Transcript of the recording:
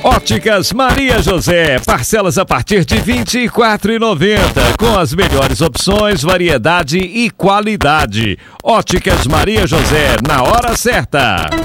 Óticas Maria José, parcelas a partir de R$ 24,90, com as melhores opções, variedade e qualidade. Óticas Maria José, na hora certa.